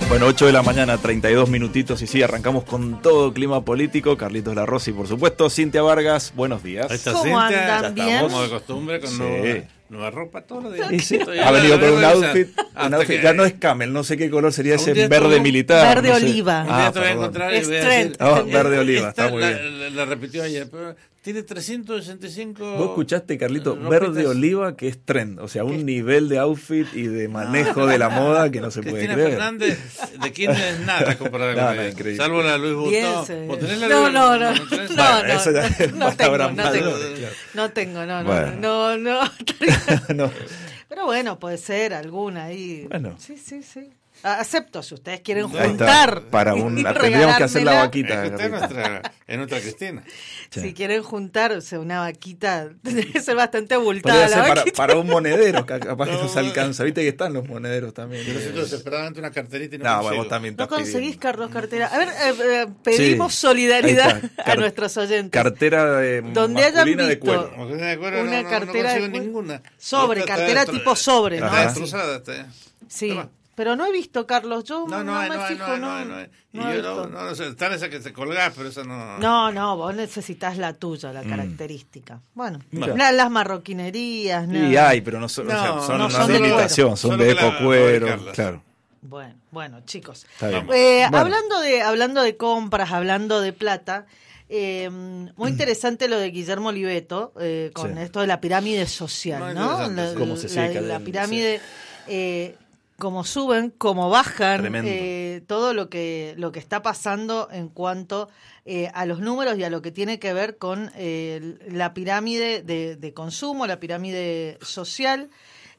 Bueno, 8 de la mañana, 32 minutitos y sí, arrancamos con todo clima político. Carlitos Larrossi, por supuesto, Cintia Vargas, buenos días. Ahí está ¿Cómo Cintia, andan? ya ¿Bien? estamos como de costumbre con Sí. nueva ropa todos los días. Y sí, Estoy ha venido con un outfit, que ya no es camel, no sé qué color sería Un ese día verde tuvo- militar. Verde no sé. oliva. Un día te voy a perdón. encontrar y Es voy a trend. decir... Verde oliva, esta está muy la repitió ayer, pero tiene 365... Vos escuchaste, Carlito, ropitas. verde oliva, que es trend, o sea, un nivel de outfit y de manejo de la moda que no se puede Cristina creer. Fernández, de quién es nada comparada No, con no, ella. increíble. Salvo la Luis Butón. Bien, ¿Vos tenés la no, Luis no, Butón? no, ¿No tenés? no, Bueno, eso ya es no tengo, palabra no más, tengo. claro. No tengo, Bueno. no. No. Pero bueno, puede ser alguna ahí. Bueno. Sí. Acepto si ustedes quieren Ahí está. juntar. Para y tendríamos que hacer la regalármela. vaquita. Es que usted Carlito. es nuestra Cristina. Sí. Si quieren juntar, o sea, una vaquita, tiene que ser bastante Podría abultada ser la vaquita. para un monedero, capaz que No, nos alcanza. Viste que están los monederos también. Yo necesito desesperadamente una carterita y no No, bueno, consigo. vos también No estás conseguís, pidiendo. Carlos, cartera. A ver, pedimos Sí, solidaridad ahí está. a nuestros oyentes. Cartera de Donde hayan masculina de visto cuero. Como que de cuero, una no cartera consigo de cuero. ninguna. Sobre, Esta cartera está tipo sobre, ¿no? Ajá. Está Sí. destrozada. Está. Sí, Toma. pero no he visto, Carlos. Yo No no hay, me no hay, fijo, no hay. Y no he yo visto. no sé, están esas que se colgás, pero esa no... No, vos necesitas la tuya, la característica. Bueno, Mira. las marroquinerías, Y nada. hay, pero no son, o sea, No, son no una son de limitación, cuero. son Solo de que la ecocuero, fabricarlas. claro. Bueno, chicos. Está bien. Bueno. Bueno. Hablando de compras, hablando de plata, muy interesante lo de Guillermo Oliveto con Sí. esto de la pirámide social, Muy ¿no? interesante, sí. Cómo se sigue la cayendo, pirámide, cómo suben, cómo bajan, Tremendo. todo lo que está pasando en cuanto a los números y a lo que tiene que ver con la pirámide de consumo, la pirámide social,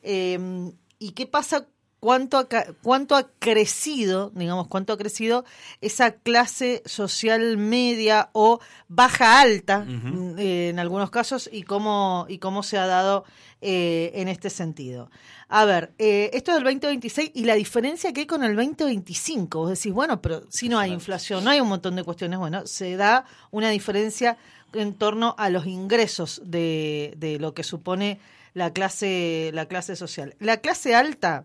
y qué pasa. ¿Cuánto ha crecido, digamos, cuánto ha crecido esa clase social media o baja alta en algunos casos y cómo se ha dado en este sentido? A ver, esto es del 2026 y la diferencia que hay con el 2025. Vos decís, bueno, pero si no hay inflación, no hay un montón de cuestiones. Bueno, se da una diferencia en torno a los ingresos de lo que supone la clase social. La clase alta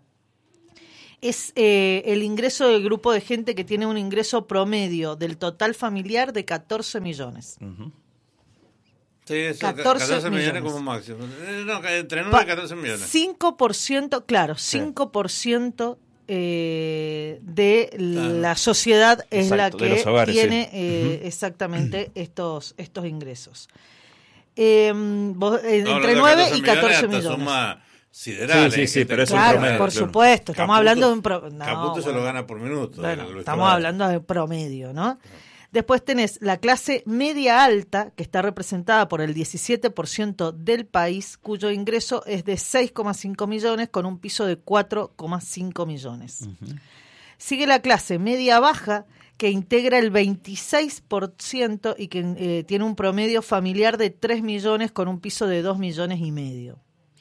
es el ingreso del grupo de gente que tiene un ingreso promedio del total familiar de 14 millones. Sí, eso, 14 millones como máximo. No, entre 9 y 14 millones. 5%, claro, 5% de la sociedad es Exacto, la de que los hogares, tiene sí. Exactamente estos ingresos. No, Entre hablando de 9 y 14 hasta millones. Suma sideral, Sí, pero es un Claro, promedio, por claro. supuesto, estamos Caputo- hablando de un Caputo se lo gana por minuto. Bueno, Luis estamos Cabral. hablando de promedio, ¿no? Después tenés la clase media alta, que está representada por el 17% del país, cuyo ingreso es de 6,5 millones con un piso de 4,5 millones. Sigue la clase media baja, que integra el 26% y que tiene un promedio familiar de 3 millones con un piso de 2 millones y medio.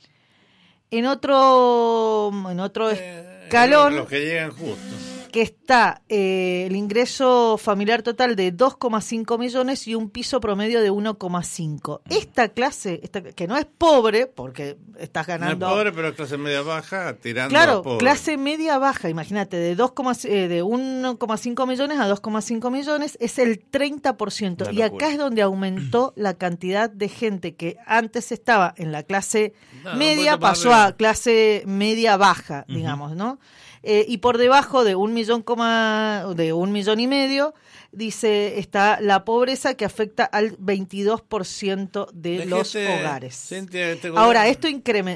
En otro escalón, Los que llegan justo. que está el ingreso familiar total de 2,5 millones y un piso promedio de 1,5. Esta clase, que no es pobre, porque estás No es ganando... pobre, pero es clase media baja, tirando a Claro, pobre. clase media baja, imagínate, de 1,5 millones a 2,5 millones es el 30%. Una Y locura. acá es donde aumentó la cantidad de gente que antes estaba en la clase No, media, un poquito más pasó arriba. a clase media baja, digamos, ¿no? Y por debajo de 1,5 millones, dice, está la pobreza que afecta al 22% de los hogares. Cintia, Ahora, esto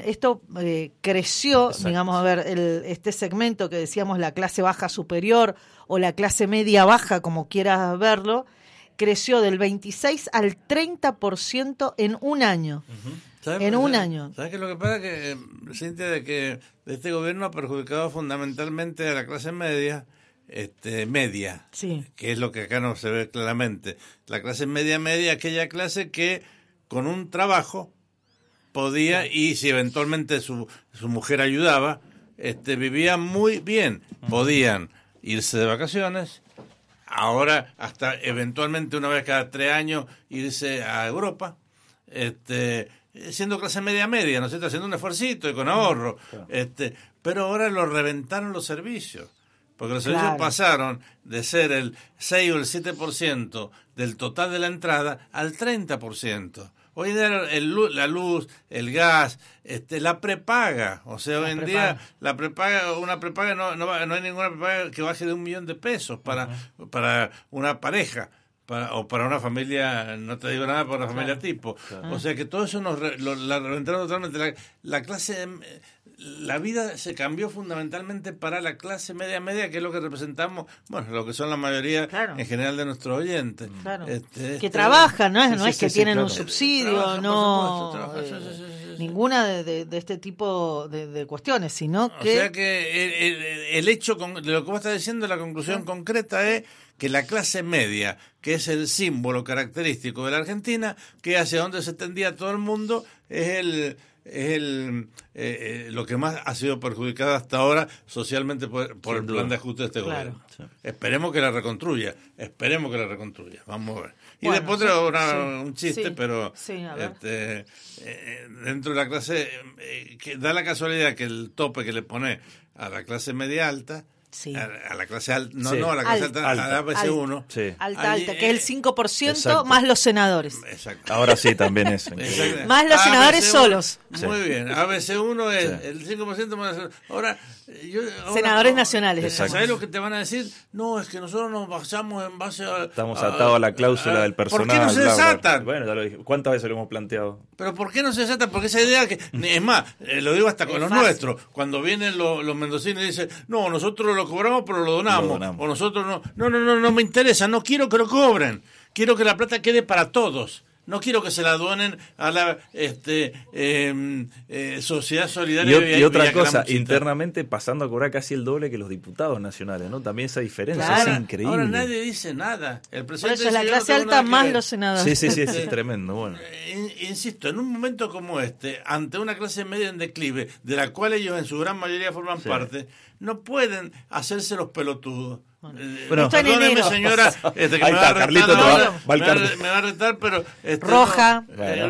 creció, Exacto. digamos, a ver, este segmento que decíamos la clase baja superior o la clase media baja, como quieras verlo, creció del 26 al 30% en un año. En un año. ¿Sabes qué es lo que pasa? Que, Cintia, de que este gobierno ha perjudicado fundamentalmente a la clase media, media, Sí. que es lo que acá no se ve claramente. La clase media, aquella clase que con un trabajo podía, y si eventualmente su mujer ayudaba, vivía muy bien. Podían irse de vacaciones, ahora hasta eventualmente una vez cada 3 años irse a Europa, siendo clase media, ¿no es cierto? Haciendo un esfuercito y con ahorro, pero ahora lo reventaron los servicios, porque los servicios Claro. pasaron de ser el 6 o el 7% del total de la entrada al 30%. Hoy en día la luz, el gas, la prepaga, o sea, hoy en día la prepaga, una prepaga no hay ninguna prepaga que baje de $1.000.000 para una pareja. O para una familia, no te digo nada, para una familia tipo. O sea que todo eso la reventaron totalmente. La vida se cambió fundamentalmente para la clase media, que es lo que representamos, bueno, lo que son la mayoría en general de nuestros oyentes. Claro. Que trabajan, no es que tienen un claro. subsidio, Trabajan, no por supuesto, sí. ninguna de este tipo de cuestiones, sino que... O sea que el hecho de lo que vos estás diciendo, la conclusión concreta es que la clase media, que es el símbolo característico de la Argentina, que hacia donde se tendía todo el mundo, es lo que más ha sido perjudicado hasta ahora socialmente por el plan de ajuste de este gobierno. Sí. Esperemos que la reconstruya, vamos a ver. Y bueno, después un chiste, pero dentro de la clase, que da la casualidad que el tope que le pone a la clase media alta, a la clase alta, a la clase alta, a la ABC1. Alta, que es el 5% más los senadores. Exacto. Ahora sí, también eso. Más los senadores solos. Muy bien, ABC1 es el 5% más. Ahora, senadores nacionales. ¿Sabes lo que te van a decir? No, es que nosotros nos basamos en base a... Estamos atados a la cláusula del personal. ¿Por qué no se desatan? Bueno, ya lo dije. ¿Cuántas veces lo hemos planteado? Pero ¿por qué no se desatan? Porque esa idea que... Es más, lo digo hasta con los nuestros. Cuando vienen los mendocinos y dicen, no, nosotros lo cobramos pero lo donamos. O nosotros no me interesa, no quiero que lo cobren. Quiero que la plata quede para todos. No quiero que se la donen a la Sociedad Solidaria. Y otra cosa, internamente pasando a cobrar casi el doble que los diputados nacionales, ¿no? También esa diferencia es increíble. Ahora nadie dice nada. El presidente por eso la clase alta más los senadores. Sí, es tremendo. Bueno. Insisto, en un momento como ante una clase media en declive, de la cual ellos en su gran mayoría forman parte, no pueden hacerse los pelotudos. Bueno, perdóneme, señora, que me va a retar, me va a retar, pero roja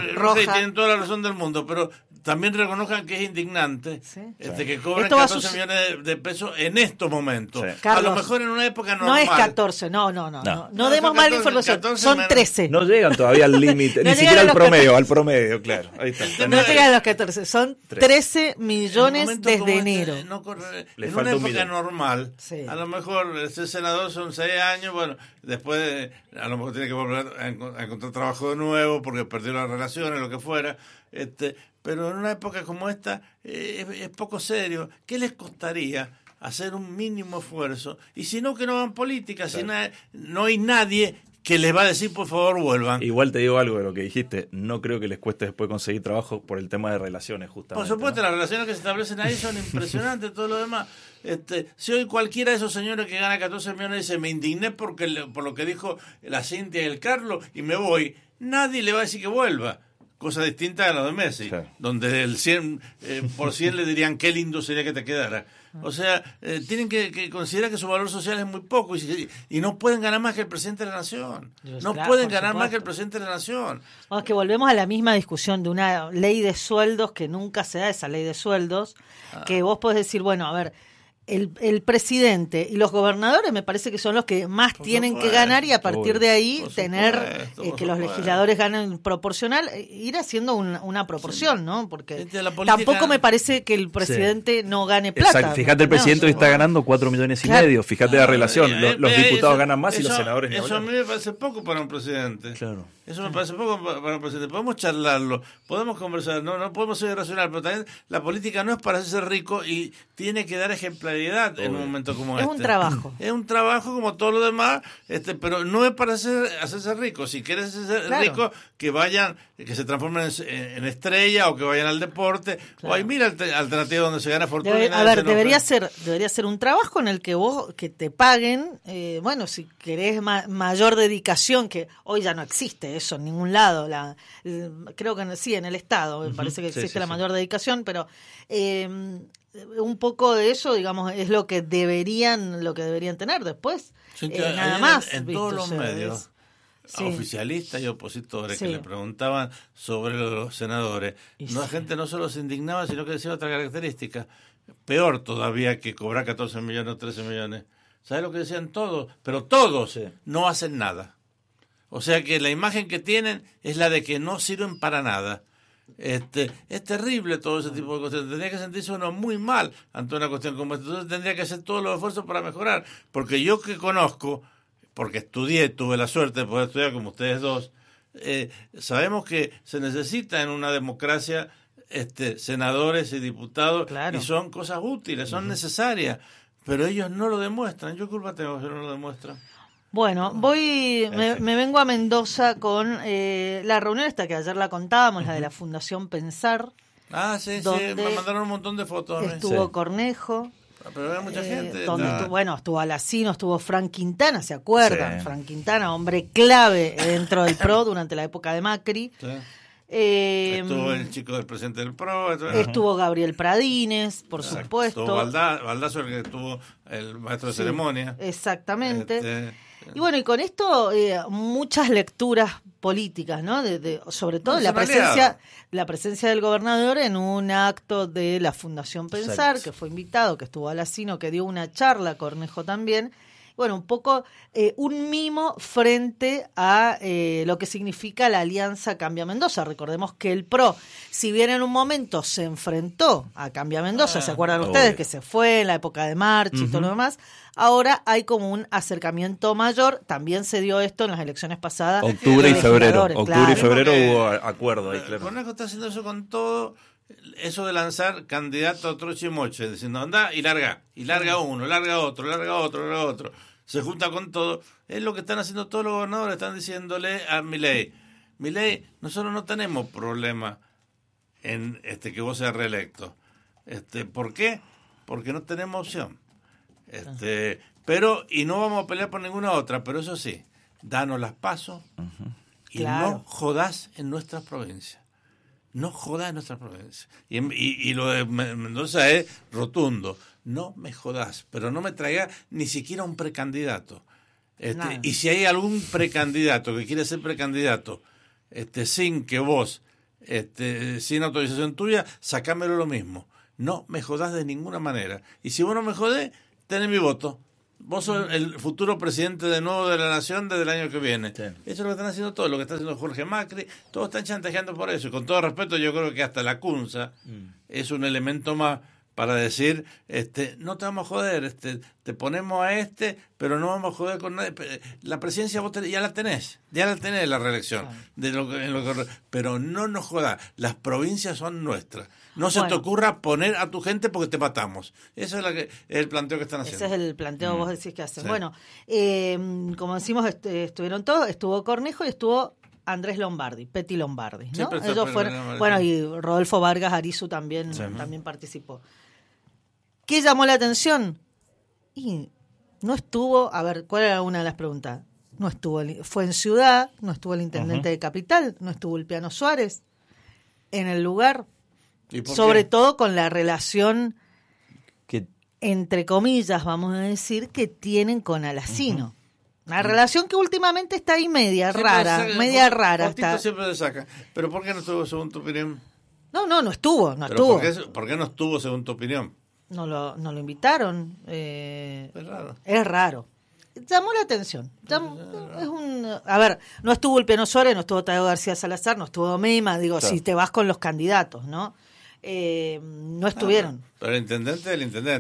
y tienen toda la razón del mundo, pero también reconozcan que es indignante que cobren 14 millones de pesos en estos momentos. Carlos, a lo mejor en una época normal. No es 14, no demos mala información, son 13. No llegan todavía al límite, ni siquiera al promedio, claro. Ahí está. No llegan a los 14, son 13 millones desde enero. En una época normal, a lo mejor ser senador son 6 años, bueno, después a lo mejor tiene que volver a encontrar trabajo de nuevo porque perdió las relaciones, lo que fuera, pero en una época como esta es poco serio. ¿Qué les costaría hacer un mínimo esfuerzo? Y si no, que no hagan política, si no hay nadie que les va a decir por favor vuelvan. Igual te digo algo de lo que dijiste, no creo que les cueste después conseguir trabajo por el tema de relaciones, justamente. Por supuesto, las relaciones que se establecen ahí son impresionantes, todo lo demás. Si hoy cualquiera de esos señores que gana 14 millones dice, me indigné por lo que dijo la Cintia y el Carlos y me voy, nadie le va a decir que vuelva. Cosa distinta a lo de Messi, donde el 100% le dirían qué lindo sería que te quedara. O sea, tienen que considerar que su valor social es muy poco y no pueden ganar más que el presidente de la Nación. No pueden ganar más que el presidente de la Nación. Bueno, es que volvemos a la misma discusión de una ley de sueldos que nunca se da, esa ley de sueldos, que vos podés decir, bueno, a ver, el presidente y los gobernadores me parece que son los que más tienen que ganar y a partir de ahí tener que los legisladores ganen proporcional, ir haciendo una proporción, ¿no? Porque tampoco me parece que el presidente no gane plata. Exacto. Fíjate, el presidente hoy está ganando 4,5 millones. Fíjate la relación. Los diputados ganan más y los senadores no. Eso a mí me parece poco para un presidente. Claro. Eso me parece poco para un presidente. Podemos charlarlo, podemos conversar, no podemos ser irracional, pero también la política no es para hacerse rico y tiene que dar ejemplaridad en un momento como este. Es un trabajo. Es un trabajo como todo lo demás, pero no es para hacerse rico. Si quieres hacerse rico, que se transformen en estrella o que vayan al deporte. O hay mil alternativas donde se gana fortuna. Debería ser un trabajo en el que que te paguen, si querés mayor dedicación, que hoy ya no existe eso en ningún lado. Creo que sí, en el Estado me parece que existe la mayor dedicación, pero un poco de eso, digamos, es lo que deberían tener después. Nada más. En todos los medios, oficialistas y opositores, que le preguntaban sobre los senadores, la gente no solo se indignaba, sino que decía otra característica. peor todavía que cobrar 14 millones o 13 millones. ¿Sabes lo que decían todos? Pero todos no hacen nada. O sea que la imagen que tienen es la de que no sirven para nada. Es terrible todo ese tipo de cosas. Tendría que sentirse uno muy mal ante una cuestión como esta. Entonces tendría que hacer todos los esfuerzos para mejorar. Porque yo que conozco, porque estudié, tuve la suerte de poder estudiar como ustedes dos, sabemos que se necesita en una democracia senadores y diputados, claro, y son cosas útiles, son necesarias, pero ellos no lo demuestran. ¿Yo culpa tengo que no lo demuestran? Bueno, me vengo a Mendoza con la reunión esta que ayer la contábamos, la de la Fundación Pensar. Ah, sí, me mandaron un montón de fotos. Estuvo Cornejo. Pero había mucha gente. Estuvo Alacino, estuvo Frank Quintana, ¿se acuerdan? Sí. Frank Quintana, hombre clave dentro del PRO durante la época de Macri. Sí. Estuvo el chico del presidente del PRO. Estuvo Gabriel Pradines, por supuesto. Estuvo Baldazo, el que estuvo el maestro de ceremonia. Exactamente. Y bueno, y con esto muchas lecturas políticas, ¿no? Sobre todo la presencia del gobernador en un acto de la Fundación Pensar, exacto, que fue invitado, que estuvo Alacino, que dio una charla, Cornejo también. Bueno, un poco un mimo frente a lo que significa la Alianza Cambia Mendoza. Recordemos que el PRO, si bien en un momento se enfrentó a Cambia Mendoza, ¿se acuerdan ustedes? Que se fue en la época de Marchi y todo lo demás. Ahora hay como un acercamiento mayor. También se dio esto en las elecciones pasadas. Octubre y febrero Claro. Hubo acuerdo ahí, claro. Cornejo está haciendo eso con todo. Eso de lanzar candidato a troche y moche, diciendo anda y larga uno, larga otro, se junta con todo. Es lo que están haciendo todos los gobernadores, están diciéndole a Milei, nosotros no tenemos problema en que vos seas reelecto. ¿Por qué? Porque no tenemos opción. Pero, y no vamos a pelear por ninguna otra, pero eso sí, danos las pasos y claro, no jodás en nuestras provincias. No jodas en nuestra provincia. Y lo de Mendoza es rotundo. No me jodas, pero no me traigas ni siquiera un precandidato. Y si hay algún precandidato que quiere ser precandidato, sin que vos, sin autorización tuya, sacámelo lo mismo. No me jodas de ninguna manera. Y si vos no me jodés, tenés mi voto. Vos sos el futuro presidente de nuevo de la nación desde el año que viene. Sí. Eso es lo que están haciendo todos, lo que está haciendo Jorge Macri. Todos están chantajeando por eso. Y con todo respeto, yo creo que hasta la CUNSA es un elemento más para decir, no te vamos a joder, te ponemos a pero no vamos a joder con nadie. La presidencia vos ya la tenés la reelección. Pero no nos jodas, las provincias son nuestras. No se te ocurra poner a tu gente porque te matamos. Eso es el planteo que están haciendo. Ese es el planteo, vos decís que hacen. Sí. Bueno, como decimos, estuvieron todos, estuvo Cornejo y estuvo Andrés Lombardi, Peti Lombardi, ¿no? Ellos fueron, bueno, y Rodolfo Vargas Arizu también participó. ¿Qué llamó la atención? Y no estuvo, a ver, ¿cuál era una de las preguntas? No estuvo, fue en Ciudad, no estuvo el intendente de Capital, no estuvo el Piano Suárez en el lugar. Sobre todo con la relación que, entre comillas, vamos a decir, que tienen con Alacino. Una relación que últimamente está ahí media rara está. Siempre se saca. ¿Pero por qué no estuvo según tu opinión? No estuvo. ¿Por qué no estuvo según tu opinión? No lo invitaron. Es raro. Es raro. Llamó la atención. A ver, no estuvo el Piano Suárez, no estuvo Tadeo García Salazar, no estuvo Mima, claro, si te vas con los candidatos, ¿no? No estuvieron. Pero el intendente.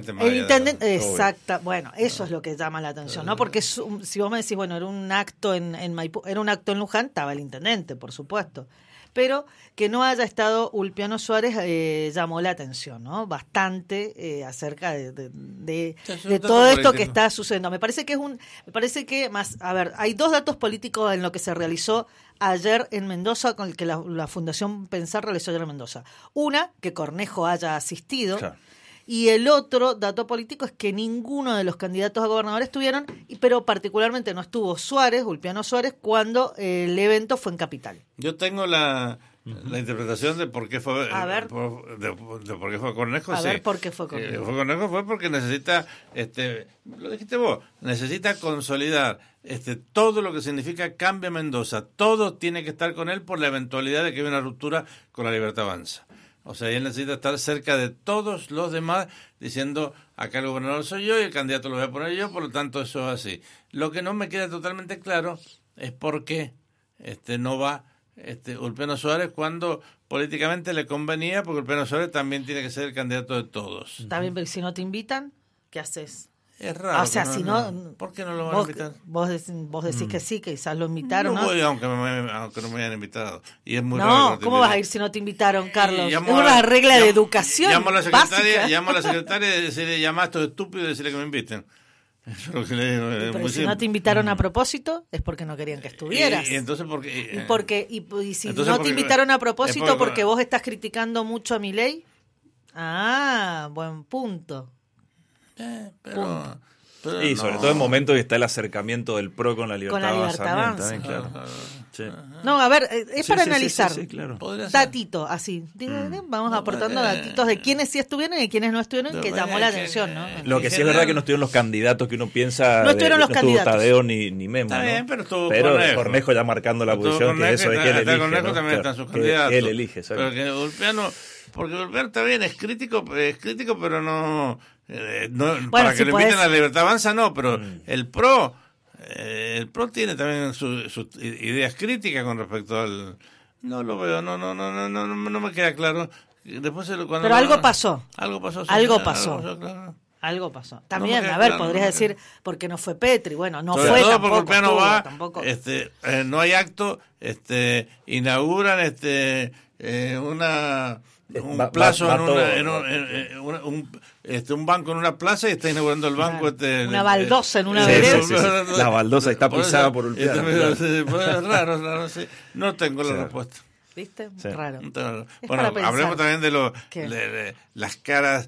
Exacta. Bueno, eso es lo que llama la atención, ¿no? Porque si vos me decís, bueno, era un acto en Maipú, era un acto en Luján, estaba el intendente, por supuesto. Pero que no haya estado Ulpiano Suárez llamó la atención, ¿no? Bastante acerca de todo esto que está sucediendo. Me parece que más, a ver, hay dos datos políticos en lo que se realizó ayer en Mendoza, con el que la Fundación Pensar realizó ayer en Mendoza. Una, que Cornejo haya asistido. Claro. Y el otro dato político es que ninguno de los candidatos a gobernador estuvieron, pero particularmente no estuvo Ulpiano Suárez, cuando el evento fue en Capital. Yo tengo la interpretación de por qué fue de por qué fue Cornejo. A ver, ¿por qué fue Cornejo? Cornejo fue porque necesita, lo dijiste vos, necesita consolidar todo lo que significa Cambia Mendoza. Todo tiene que estar con él por la eventualidad de que haya una ruptura con La Libertad Avanza. O sea, él necesita estar cerca de todos los demás, diciendo, acá el gobernador soy yo y el candidato lo voy a poner yo, por lo tanto eso es así. Lo que no me queda totalmente claro es por qué no va Ulpiano Suárez cuando políticamente le convenía, porque Ulpiano Suárez también tiene que ser el candidato de todos. También, pero si no te invitan, ¿qué haces? Es raro. O sea, si no... ¿Por qué no lo van a invitar? Vos decís que sí, que quizás lo invitaron, ¿no? No voy, aunque no me hayan invitado. Y es muy no, raro ¿cómo vas a ir si no te invitaron, Carlos? Es llamo una regla de educación llamo a la básica. secretaria y decirle, llama a estos estúpidos y decirle que me inviten. Eso es lo que le digo. Pero si no te invitaron a propósito, es porque no querían que estuvieras. Y entonces, y si no te invitaron a propósito, porque vos estás criticando mucho a Milei. Ah, buen punto. Y sobre todo en momentos que está el acercamiento del PRO con la Libertad Avanza. También, claro. Sí. No, a ver, es para analizar. Sí, claro. Datito, así. Vamos aportando datitos de quiénes sí estuvieron y de quiénes no estuvieron, que llamó la atención, ¿no? Lo que sí es verdad que no estuvieron los candidatos que uno piensa. No estuvieron los candidatos. Tadeo ni Memo. Está bien, pero estuvo Cornejo ya marcando la posición, que eso es que él elige. Cornejo también están sus candidatos. Él elige, ¿sabes? Pero que Ulpiano, porque Ulpiano está bien, es crítico, pero no... bueno, para que lo inviten a la Libertad Avanza no, pero el PRO tiene también sus ideas críticas con respecto al... No lo veo, no me queda claro. Después pero algo pasó. Algo pasó. Claro. Algo pasó. También, a ver, podrías decir, ¿por qué no fue Petri? Bueno, no fue todo tampoco. Porque no va, tampoco. No hay acto, inauguran un plazo un banco en una plaza y está inaugurando el banco una baldosa en una vereda. Sí. La baldosa está pisada por Ulpiano. Es raro, sí. No tengo la respuesta. ¿Viste? Sí. Raro. Bueno, hablemos también de las caras,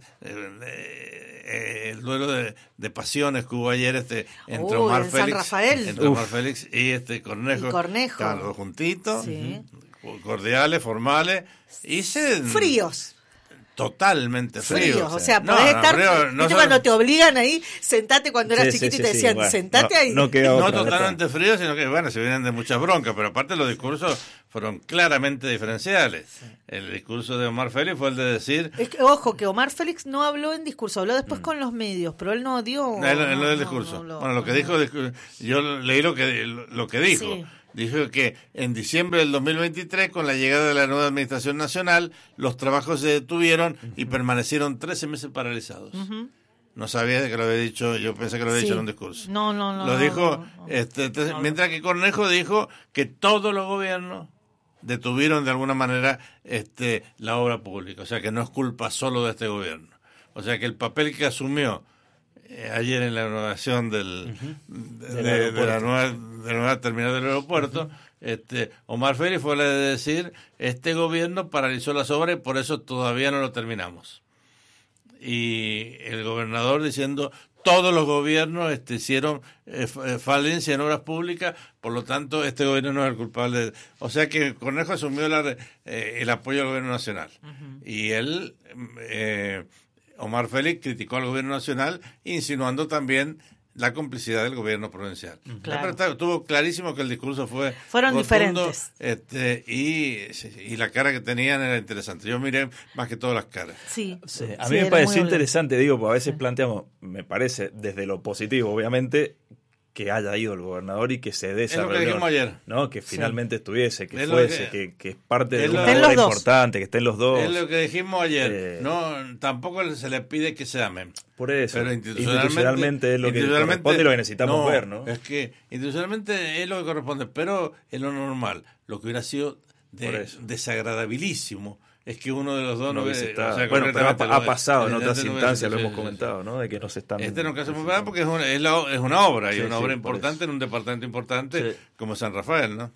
el duelo de pasiones que hubo ayer entre Omar Félix y Cornejo. Estaban los dos juntitos, cordiales, formales, y fríos. Totalmente fríos. O sea, podés estar. ¿Viste cuando te obligan ahí? Sentate cuando eras chiquito y te decían, sentate ahí. No totalmente fríos, sino que, se vienen de muchas broncas, pero aparte los discursos fueron claramente diferenciales. Sí. El discurso de Omar Félix fue el de decir... Ojo, que Omar Félix no habló en discurso, habló después con los medios, pero él no dio... Él no dio el discurso. Lo que dijo, yo leí lo que dijo. Sí. Dijo que en diciembre del 2023, con la llegada de la nueva Administración Nacional, los trabajos se detuvieron y permanecieron 13 meses paralizados. No sabía de que lo había dicho, yo pensé que lo había dicho en un discurso. No. Lo dijo, mientras que Cornejo dijo que todos los gobiernos detuvieron de alguna manera la obra pública. O sea, que no es culpa solo de este gobierno. O sea, que el papel que asumió ayer en la inauguración de la nueva terminal del aeropuerto, Omar Félix fue la de decir, este gobierno paralizó las obras y por eso todavía no lo terminamos. Y el gobernador diciendo, todos los gobiernos hicieron falencia en obras públicas, por lo tanto este gobierno no es el culpable. O sea que Cornejo asumió el apoyo al gobierno nacional. Y él... Omar Félix criticó al gobierno nacional, insinuando también la complicidad del gobierno provincial. Claro. Pero estuvo clarísimo que el discurso fueron rotundo, diferentes. Y la cara que tenían era interesante. Yo miré más que todas las caras. Sí. A mí me pareció interesante, porque a veces planteamos, me parece, desde lo positivo, obviamente, que haya ido el gobernador y que se dé esa reunión, ayer. ¿no? Que finalmente estuviese, que fuese, que es parte de una obra importante, que estén los dos. Es lo que dijimos ayer. Tampoco se les pide que se amen. Por eso. Pero institucionalmente es lo que corresponde y lo que necesitamos ver, ¿no? Es que institucionalmente es lo que corresponde, pero es lo normal. Lo que hubiera sido desagradabilísimo es que uno de los dos no está, pero ha pasado en otras instancias, lo hemos comentado, ¿no? De que no se están... no caso muy grave porque es una obra, y una obra importante en un departamento importante como San Rafael, ¿no?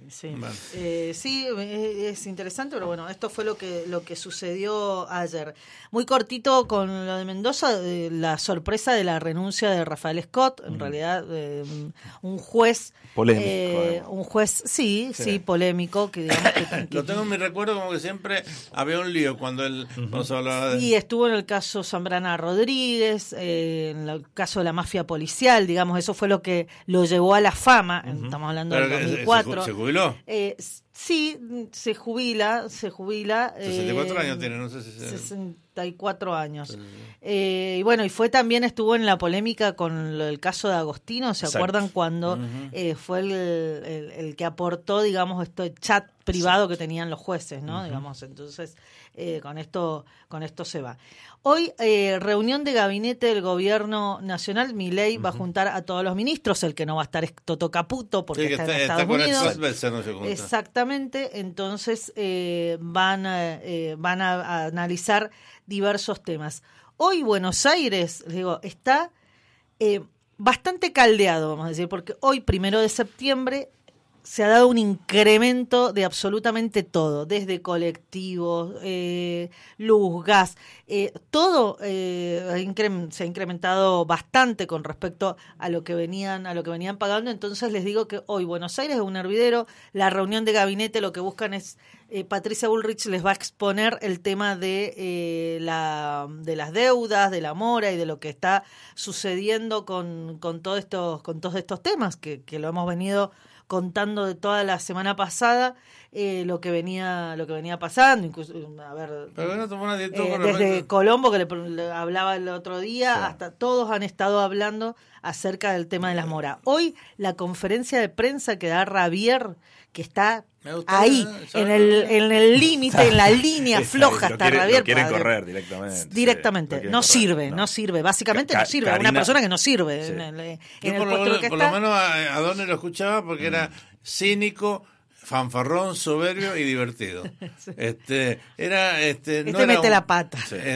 Sí, es interesante, pero bueno, esto fue lo que sucedió ayer. Muy cortito con lo de Mendoza, la sorpresa de la renuncia de Rafael Scott, en realidad un juez polémico, un juez sí, polémico, que digamos que lo tengo en mi recuerdo como que siempre había un lío cuando él nos hablaba de... Y estuvo en el caso Zambrana Rodríguez, en el caso de la mafia policial, digamos, eso fue lo que lo llevó a la fama, estamos hablando del 2004. ¿Se jubiló? Sí, se jubila. 64 años tiene, no sé si... 64 años. Y bueno, y estuvo en la polémica con el caso de Agostino, ¿se acuerdan cuando fue el que aportó, digamos, este chat privado que tenían los jueces, ¿no? Digamos, entonces con esto se va. Hoy, reunión de gabinete del gobierno nacional. Milei va a juntar a todos los ministros, el que no va a estar es Toto Caputo porque está en Estados Unidos. No se junta. Exactamente, entonces van a analizar diversos temas. Hoy Buenos Aires, digo, está bastante caldeado, vamos a decir, porque hoy, 1 de septiembre, se ha dado un incremento de absolutamente todo, desde colectivos, luz, gas, todo se ha incrementado bastante con respecto a lo que venían pagando. Entonces les digo que hoy Buenos Aires es un hervidero. La reunión de gabinete lo que buscan es Patricia Bullrich les va a exponer el tema de las deudas, de la mora y de lo que está sucediendo con todos estos temas que lo hemos venido contando de toda la semana pasada, lo que venía pasando, incluso desde Colombo, que le hablaba el otro día, hasta todos han estado hablando acerca del tema de las moras. Hoy la conferencia de prensa que da Rabier, que está ahí, en el límite, en la línea floja, está Rabier. Lo quieren correr directamente. No sirve, básicamente no sirve. Una persona que no sirve en el puesto que está. Por lo menos a Donner lo escuchaba porque era cínico, fanfarrón, soberbio y divertido. Mete la pata.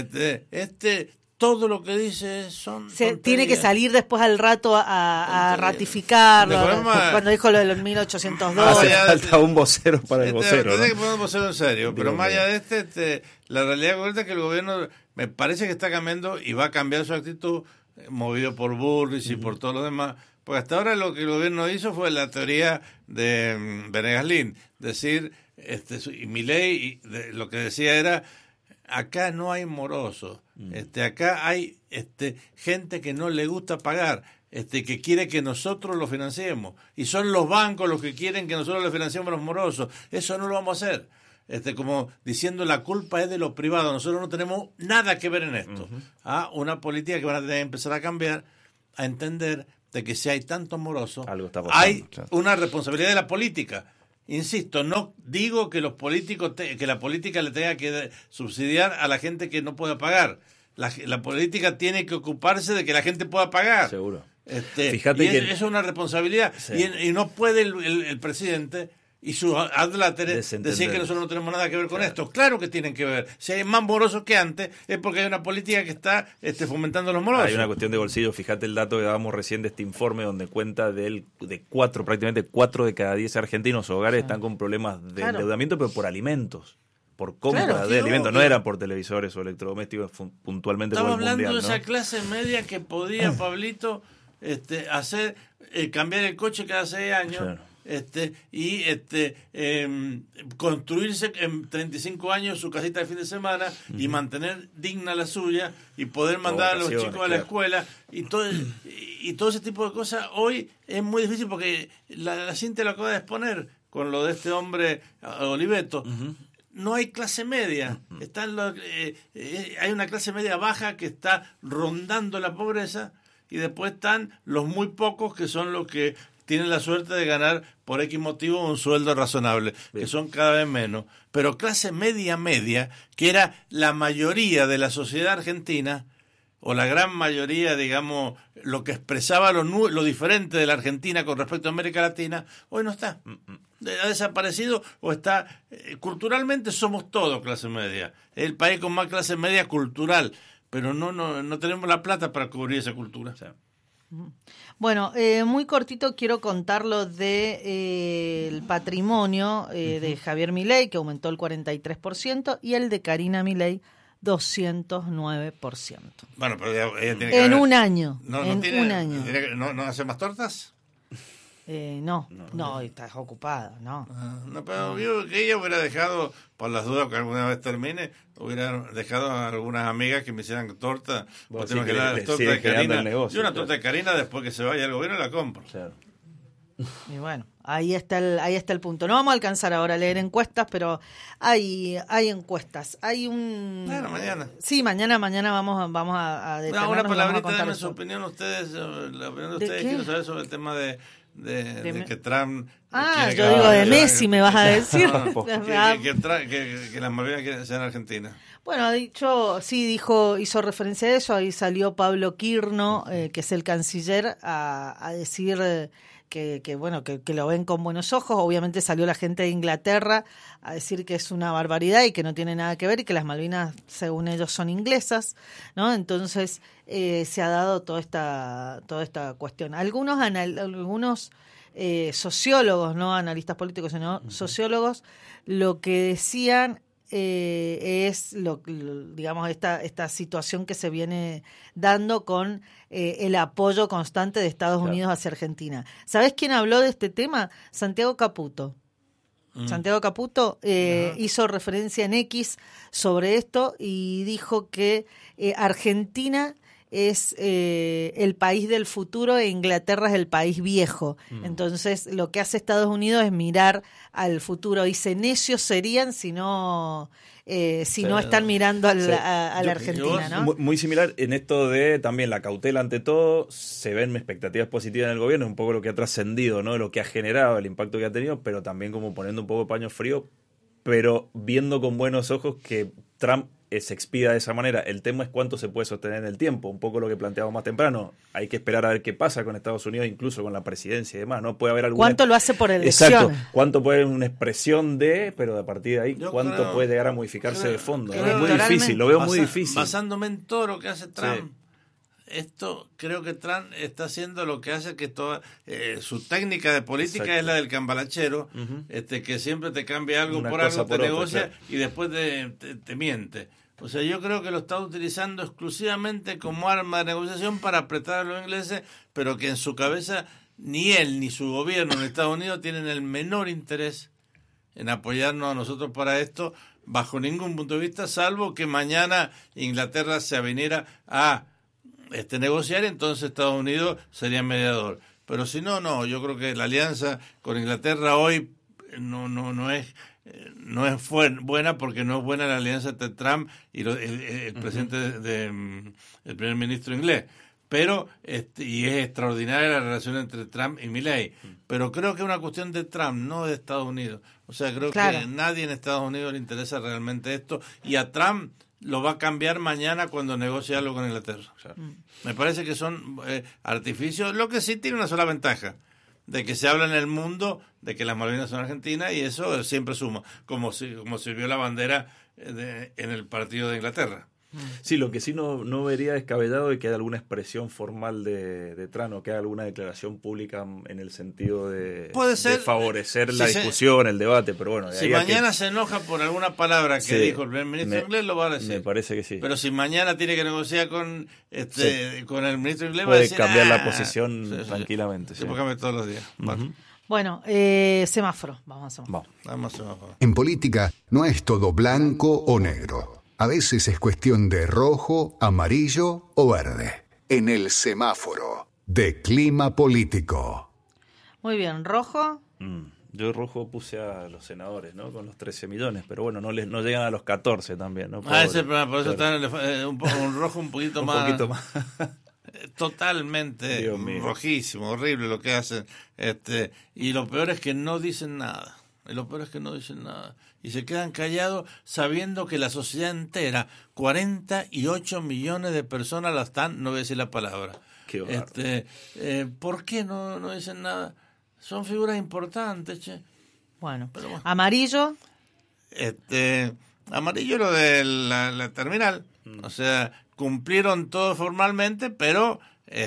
Todo lo que dice tiene que salir después al rato a ratificarlo. Cuando dijo lo de los 1802. Hace falta un vocero para el vocero. Tiene que poner un vocero en serio. Pero más allá de la realidad concreta es que el gobierno me parece que está cambiando y va a cambiar su actitud, movido por Bullrich y por todo lo demás. Porque hasta ahora lo que el gobierno hizo fue la teoría de Venegas Lin. Decir, y Milei lo que decía era: acá no hay morosos, acá hay gente que no le gusta pagar, que quiere que nosotros lo financiemos, y son los bancos los que quieren que nosotros le financiemos a los morosos. Eso no lo vamos a hacer. Como diciendo, la culpa es de los privados, nosotros no tenemos nada que ver en esto. Una política que van a tener que empezar a cambiar, a entender de que si hay tantos morosos, hay una responsabilidad de la política. Insisto, no digo que los políticos que la política le tenga que subsidiar a la gente que no pueda pagar. La política tiene que ocuparse de que la gente pueda pagar. Seguro. Fíjate que es una responsabilidad. Sí. Y no puede el presidente y sus adláteres decir que nosotros no tenemos nada que ver con esto. Claro que tienen que ver. Si hay más morosos que antes, es porque hay una política que está fomentando los morosos. Hay una cuestión de bolsillo. Fíjate el dato que dábamos recién de este informe, donde cuenta prácticamente 4 de cada 10 argentinos hogares están con problemas de endeudamiento, pero por alimentos. Por compra de alimentos, no eran por televisores o electrodomésticos puntualmente. Estamos por el hablando mundial, de esa clase media que podía, Pablito, hacer cambiar el coche cada 6 años. Claro. Construirse en 35 años su casita de fin de semana y mantener digna la suya y poder mandar a los chicos a la escuela y todo ese tipo de cosas. Hoy es muy difícil porque la Cintia lo acaba de exponer con lo de este hombre Oliveto. No hay clase media. Hay una clase media baja que está rondando la pobreza, y después están los muy pocos que son los que tienen la suerte de ganar por X motivo un sueldo razonable, que son cada vez menos. Pero clase media, que era la mayoría de la sociedad argentina, o la gran mayoría, digamos, lo que expresaba lo diferente de la Argentina con respecto a América Latina, hoy no está. Ha desaparecido o está... culturalmente somos todos clase media. Es el país con más clase media cultural, pero no tenemos la plata para cubrir esa cultura. O sea. Bueno, muy cortito quiero contar lo de el patrimonio de Javier Milei, que aumentó el 43%, y el de Karina Milei 209%. Bueno, pero ella tiene que en un año. Un año. ¿No hace más tortas? No, estás ocupada, no. Pero yo que ella hubiera dejado, por las dudas que alguna vez termine, hubiera dejado a algunas amigas que me hicieran torta. Torta de Karina. Yo una torta de Karina, después que se vaya el gobierno, la compro. Claro. Y bueno, ahí está el punto. No vamos a alcanzar ahora a leer encuestas, pero hay encuestas. Hay un... Bueno, mañana. Sí, mañana vamos a detenernos. Una palabrita, denme su opinión ustedes, la opinión de ustedes. ¿Qué? Quiero saber sobre el tema de que Trump... yo digo de Messi, me vas a decir. que las Malvinas sean Argentina. Bueno, hizo referencia a eso. Ahí salió Pablo Quirno, que es el canciller, a decir que lo ven con buenos ojos. Obviamente salió la gente de Inglaterra a decir que es una barbaridad y que no tiene nada que ver y que las Malvinas, según ellos, son inglesas, ¿no? Entonces se ha dado toda esta cuestión. Algunos sociólogos, no analistas políticos, sino sociólogos, lo que decían es digamos esta situación que se viene dando con el apoyo constante de Estados Unidos hacia Argentina. ¿Sabés quién habló de este tema? Santiago Caputo. Santiago Caputo hizo referencia en X sobre esto y dijo que Argentina es el país del futuro e Inglaterra es el país viejo. Entonces, lo que hace Estados Unidos es mirar al futuro. Dice, necios serían si no están mirando a la Argentina, ¿no? Muy similar en esto de también la cautela ante todo. Se ven expectativas positivas en el gobierno, un poco lo que ha trascendido, ¿no? Lo que ha generado, el impacto que ha tenido, pero también como poniendo un poco de paño frío, pero viendo con buenos ojos que Trump se expida de esa manera. El tema es cuánto se puede sostener en el tiempo, un poco lo que planteábamos más temprano. Hay que esperar a ver qué pasa con Estados Unidos, incluso con la presidencia y demás, ¿no? Puede haber alguna... ¿Cuánto lo hace por elección? Exacto, cuánto puede haber una expresión pero a partir de ahí, cuánto puede llegar a modificarse de fondo. Es muy difícil, lo veo muy difícil. Basándome en todo lo que hace Trump, creo que Trump está haciendo lo que hace que toda su técnica de política es la del cambalachero, que siempre te cambia algo por algo, te negocia y después te miente. O sea, yo creo que lo está utilizando exclusivamente como arma de negociación para apretar a los ingleses, pero que en su cabeza ni él ni su gobierno en Estados Unidos tienen el menor interés en apoyarnos a nosotros para esto, bajo ningún punto de vista, salvo que mañana Inglaterra se aviniera a negociar, entonces Estados Unidos sería mediador. Pero si no, yo creo que la alianza con Inglaterra hoy no es buena, porque no es buena la alianza entre Trump y el presidente el primer ministro inglés, pero y es extraordinaria la relación entre Trump y Milley, pero creo que es una cuestión de Trump, no de Estados Unidos. O sea, creo que a nadie en Estados Unidos le interesa realmente esto, y a Trump lo va a cambiar mañana cuando negocie algo con Inglaterra. O sea, me parece que son artificios. Lo que sí tiene una sola ventaja, de que se habla en el mundo de que las Malvinas son argentinas, y eso siempre suma, como sirvió la bandera en el partido de Inglaterra. Sí, lo que sí no vería descabellado es que haya alguna expresión formal de Trump, o que haya alguna declaración pública en el sentido de favorecer la discusión, el debate, pero bueno. Si mañana se enoja por alguna palabra que dijo el primer ministro inglés, lo va a decir. Me parece que sí. Pero si mañana tiene que negociar con el ministro inglés, puede va a decir, cambiar la posición tranquilamente. Se puede cambiar todos los días. Bueno, semáforo. Vamos a semáforo. En política no es todo blanco o negro. A veces es cuestión de rojo, amarillo o verde. En el semáforo de clima político. Muy bien, ¿rojo? Yo rojo puse a los senadores, ¿no? Con los 13 millones, pero bueno, no llegan a los 14 también, ¿no? Por eso está un rojo un poquito más. Un poquito más. Totalmente rojísimo, horrible lo que hacen. Y lo peor es que no dicen nada. Y se quedan callados sabiendo que la sociedad entera, 48 millones de personas la están, no voy a decir la palabra. ¿Por qué no dicen nada? Son figuras importantes, che. Bueno. ¿Amarillo? Amarillo lo de la terminal. O sea, cumplieron todo formalmente, pero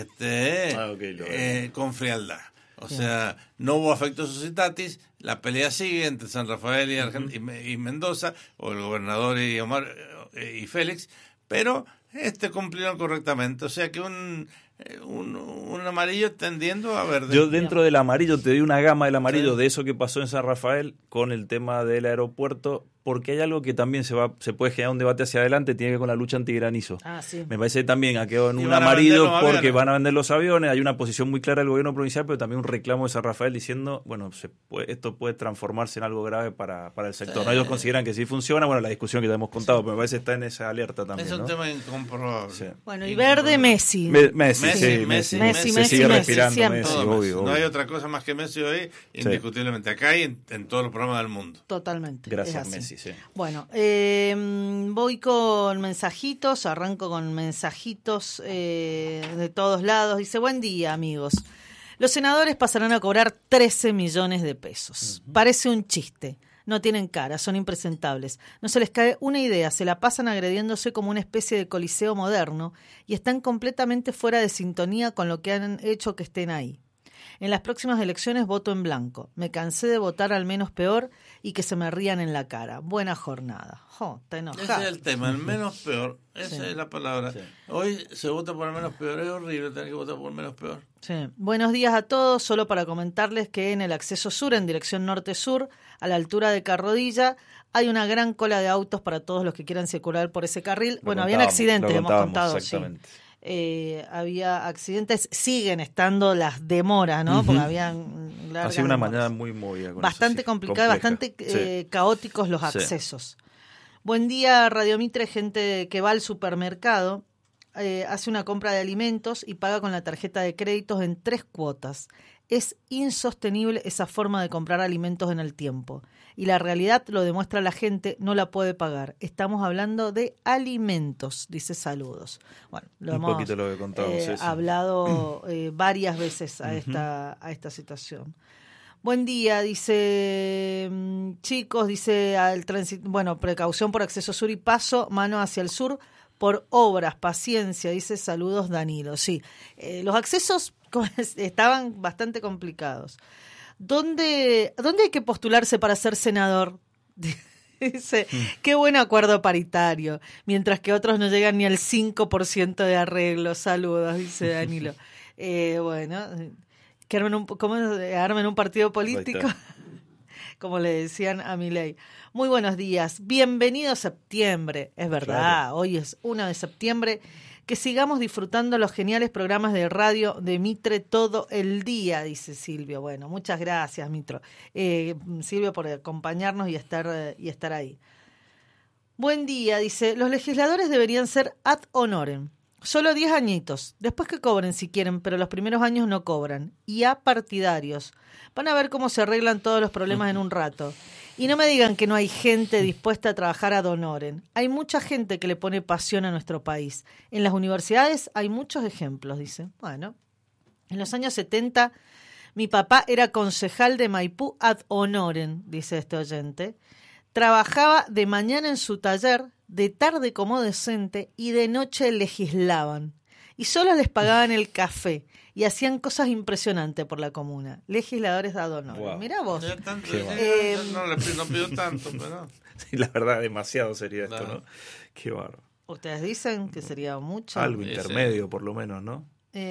con frialdad. O sea, no hubo afecto societatis, la pelea sigue entre San Rafael y Mendoza, o el gobernador y Omar y Félix, pero cumplieron correctamente. O sea que un amarillo tendiendo a verde. Yo dentro del amarillo te doy una gama del amarillo de eso que pasó en San Rafael con el tema del aeropuerto, porque hay algo que también se puede generar un debate hacia adelante, tiene que ver con la lucha antigranizo. Sí. Me parece que también ha quedado en un amarillo porque van a vender los aviones, hay una posición muy clara del gobierno provincial, pero también un reclamo de San Rafael diciendo, bueno, esto puede transformarse en algo grave para el sector. ¿No? Ellos consideran que sí funciona, bueno, la discusión que te hemos contado, pero me parece que está en esa alerta también. Es un tema incomprobable. Sí. Bueno, y verde Messi. Messi sigue respirando, Messi, obvio. No hay otra cosa más que Messi hoy, indiscutiblemente, acá y en todos los programas del mundo. Totalmente. Gracias, Messi. Sí. Bueno, voy con mensajitos, arranco con mensajitos de todos lados. Dice, buen día, amigos. Los senadores pasarán a cobrar 13 millones de pesos. Parece un chiste. No tienen cara, son impresentables. No se les cae una idea, se la pasan agrediéndose como una especie de coliseo moderno y están completamente fuera de sintonía con lo que han hecho que estén ahí. En las próximas elecciones voto en blanco. Me cansé de votar al menos peor y que se me rían en la cara. Buena jornada. Está enojado. Ese es el tema, el menos peor. Esa es la palabra. Sí. Hoy se vota por el menos peor. Es horrible tener que votar por el menos peor. Sí. Buenos días a todos. Solo para comentarles que en el acceso sur, en dirección norte-sur, a la altura de Carrodilla, hay una gran cola de autos para todos los que quieran circular por ese carril. Bueno, habían accidentes, hemos contado. Exactamente. Sí. Había accidentes, siguen estando las demoras, ¿no? Porque habían ha sido una mañana muy movida. Bastante complicada, bastante caóticos los accesos. Buen día, Radio Mitre, gente que va al supermercado, hace una compra de alimentos y paga con la tarjeta de créditos en 3 cuotas. Es insostenible esa forma de comprar alimentos en el tiempo. Y la realidad lo demuestra la gente, no la puede pagar. Estamos hablando de alimentos, dice saludos. Bueno, poquito lo que contamos, hablado varias veces a esta situación. Buen día, dice chicos, dice al tránsito, bueno, precaución por acceso sur y paso, mano hacia el sur por obras, paciencia, dice saludos Danilo. Sí, los accesos estaban bastante complicados. ¿Dónde hay que postularse para ser senador? Dice, qué buen acuerdo paritario, mientras que otros no llegan ni al 5% de arreglo. Saludos, dice Danilo. Bueno, que armen un partido político, como le decían a Milei. Muy buenos días, bienvenido septiembre. Es verdad, claro. Hoy es 1 de septiembre. Que sigamos disfrutando los geniales programas de radio de Mitre todo el día, dice Silvio. Bueno, muchas gracias, Mitro. Silvio, por acompañarnos y estar ahí. Buen día, dice, los legisladores deberían ser ad honorem. Solo 10 añitos, después que cobren si quieren, pero los primeros años no cobran. Y a partidarios. Van a ver cómo se arreglan todos los problemas en un rato. Y no me digan que no hay gente dispuesta a trabajar ad honorem. Hay mucha gente que le pone pasión a nuestro país. En las universidades hay muchos ejemplos, dice. Bueno, en los años 70 mi papá era concejal de Maipú ad honorem, dice este oyente. Trabajaba de mañana en su taller, de tarde como docente y de noche legislaban. Y solo les pagaban el café y hacían cosas impresionantes por la comuna. Legisladores ad honorem. Wow. Mirá vos. No pido tanto, pero... Sí, la verdad, demasiado sería esto, ¿no? Qué bárbaro. Ustedes dicen que sería mucho. Algo intermedio, por lo menos, ¿no?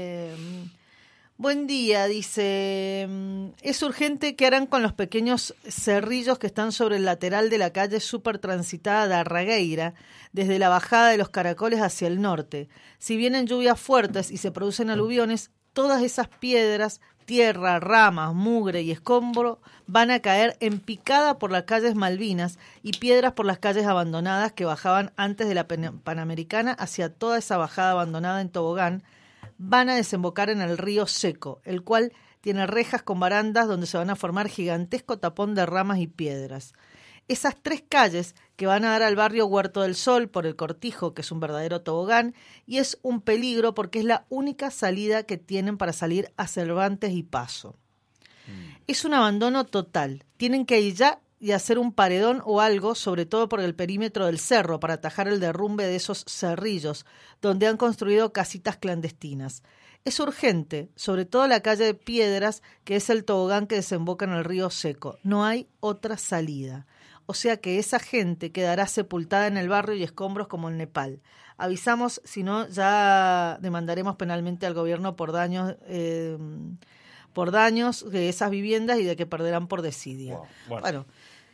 Buen día, dice. Es urgente que harán con los pequeños cerrillos que están sobre el lateral de la calle súper transitada de Arragueira, desde la bajada de los Caracoles hacia el norte. Si vienen lluvias fuertes y se producen aluviones, todas esas piedras, tierra, ramas, mugre y escombro van a caer en picada por las calles Malvinas y piedras por las calles abandonadas que bajaban antes de la Panamericana hacia toda esa bajada abandonada en tobogán. Van a desembocar en el río Seco, el cual tiene rejas con barandas donde se van a formar gigantesco tapón de ramas y piedras. Esas 3 calles que van a dar al barrio Huerto del Sol por el Cortijo, que es un verdadero tobogán, y es un peligro porque es la única salida que tienen para salir a Cervantes y Paso. Es un abandono total. Tienen que ir ya y hacer un paredón o algo, sobre todo por el perímetro del cerro, para atajar el derrumbe de esos cerrillos, donde han construido casitas clandestinas. Es urgente, sobre todo la calle de Piedras, que es el tobogán que desemboca en el río Seco. No hay otra salida. O sea que esa gente quedará sepultada en el barrio y escombros como en Nepal. Avisamos, si no, ya demandaremos penalmente al gobierno por daños de esas viviendas y de que perderán por desidia. Bueno,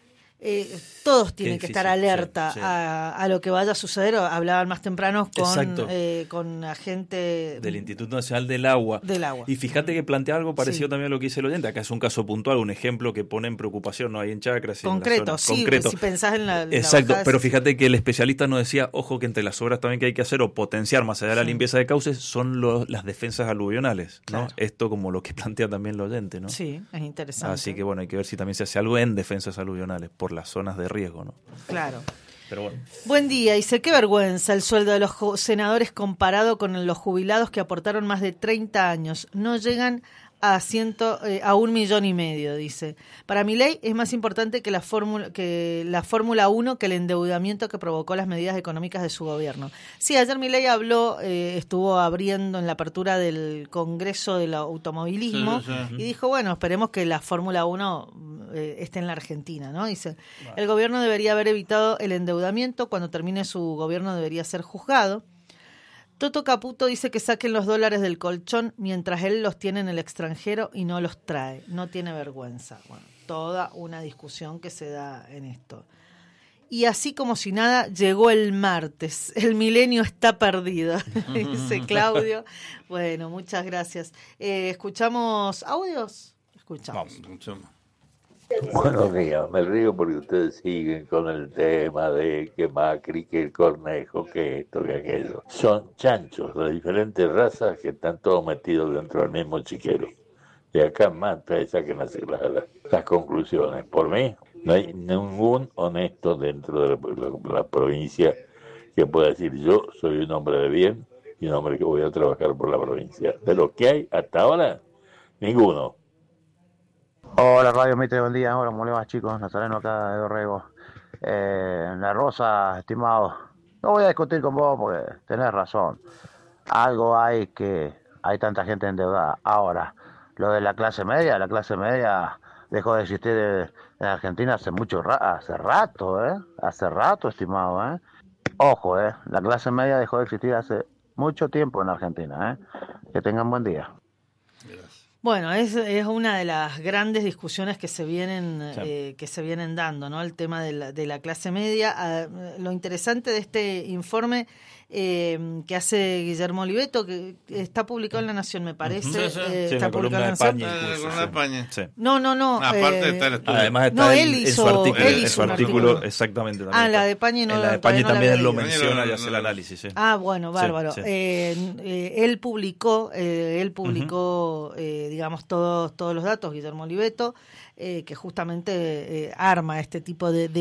todos tienen que estar alerta sí. A lo que vaya a suceder. Hablaban más temprano con agente del Instituto Nacional del Agua. Y fíjate que plantea algo parecido también a lo que dice el oyente. Acá es un caso puntual, un ejemplo que pone en preocupación, ¿no? Ahí en Chacras. Concreto, concreto. Si pensás en la exacto, pero fíjate que el especialista nos decía, ojo, que entre las obras también que hay que hacer o potenciar más allá de la limpieza de cauces son las defensas aluvionales, ¿no? Claro. Esto como lo que plantea también el oyente, ¿no? Sí, es interesante. Así que bueno, hay que ver si también se hace algo en defensas aluvionales por las zonas de riesgo, ¿no? Claro. Pero bueno. Buen día, dice, qué vergüenza el sueldo de los senadores comparado con los jubilados que aportaron más de 30 años. No llegan a 1,5 millones, dice. Para Milei es más importante que la Fórmula 1 que el endeudamiento que provocó las medidas económicas de su gobierno. Sí, ayer Milei habló, estuvo abriendo en la apertura del Congreso del Automovilismo y dijo, bueno, esperemos que la Fórmula 1 esté en la Argentina, ¿no? Dice, el gobierno debería haber evitado el endeudamiento, cuando termine su gobierno debería ser juzgado. Toto Caputo dice que saquen los dólares del colchón mientras él los tiene en el extranjero y no los trae. No tiene vergüenza. Bueno, toda una discusión que se da en esto. Y así como si nada, llegó el martes. El milenio está perdido, dice Claudio. Bueno, muchas gracias. ¿Escuchamos audios? Escuchamos. Vamos. Buenos días, me río porque ustedes siguen con el tema de que Macri, que el Cornejo, que esto, que aquello. Son chanchos de diferentes razas que están todos metidos dentro del mismo chiquero. Y acá más saquen las conclusiones. Por mí, no hay ningún honesto dentro de la provincia que pueda decir yo soy un hombre de bien y un hombre que voy a trabajar por la provincia. De los que hay hasta ahora, ninguno. Hola Radio Mitre, buen día. Hola, ¿cómo le va, chicos? Nazareno acá de Dorrego. La Rosa, estimado, no voy a discutir con vos porque tenés razón. Algo hay que hay tanta gente endeudada. Ahora, lo de la clase media dejó de existir en Argentina hace rato, hace rato, estimado, Ojo, la clase media dejó de existir hace mucho tiempo en Argentina, Que tengan buen día. Bueno, es una de las grandes discusiones que se vienen dando, ¿no? El tema de la clase media. Lo interesante de este informe que hace Guillermo Oliveto, que está publicado en La Nación, me parece. Está publicado en La Nación. No. Aparte está el estudio. Además está él hizo su artículo, exactamente. También la de Pañi no. En la de Pañi también lo menciona y hace el análisis. Sí. Bueno, bárbaro. Sí. Él publicó, digamos, todos los datos, Guillermo Oliveto, que justamente arma este tipo de